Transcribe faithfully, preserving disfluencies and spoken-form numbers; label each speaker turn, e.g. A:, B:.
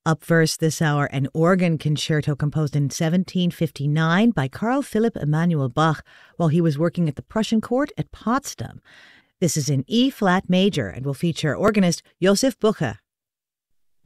A: Up first this hour, an organ concerto composed in seventeen fifty-nine by Carl Philipp Emanuel Bach while he was working at the Prussian court at Potsdam. This is in E-flat major and will feature organist Josef Bucher.